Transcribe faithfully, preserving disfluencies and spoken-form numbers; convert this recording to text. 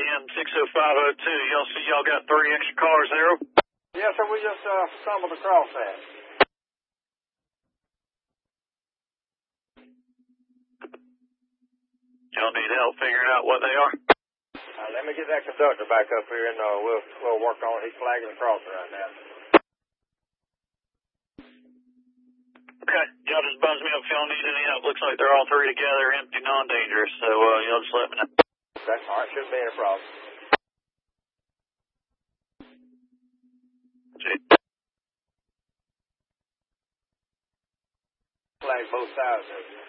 M six oh five oh two. Y'all see y'all got three extra cars there? Yes, sir. We just uh, stumbled across that. Y'all need help figuring out what they are? Uh, let me get that conductor back up here, and uh, we'll we'll work on it. He's flagging across right now. Okay. Y'all just buzz me up if y'all need any help. Looks like they're all three together, empty, non-dangerous. So uh, y'all just let me know. Okay. All right. Shouldn't be any problem. See. Flag both sides of it.